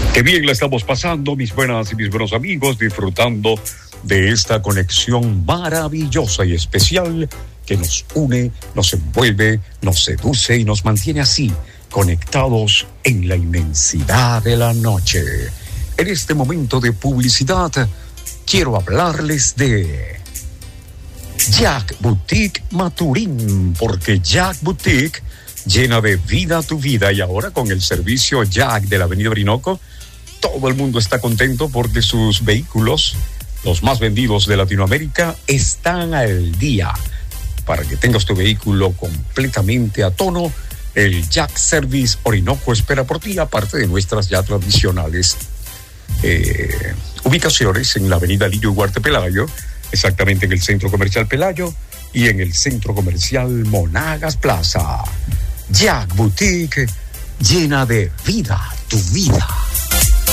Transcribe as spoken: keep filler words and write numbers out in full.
Qué bien la estamos pasando, mis buenas y mis buenos amigos, disfrutando de esta conexión maravillosa y especial que nos une, nos envuelve, nos seduce y nos mantiene así, conectados en la inmensidad de la noche. En este momento de publicidad, quiero hablarles de Jack Boutique Maturín, porque Jack Boutique llena de vida tu vida. Y ahora con el servicio Jack de la Avenida Orinoco, todo el mundo está contento porque sus vehículos, los más vendidos de Latinoamérica, están al día. Para que tengas tu vehículo completamente a tono, el Jack Service Orinoco espera por ti, aparte de nuestras ya tradicionales eh, ubicaciones en la Avenida Lirio Huarte Pelayo, exactamente en el Centro Comercial Pelayo y en el Centro Comercial Monagas Plaza. Jack Boutique, llena de vida tu vida.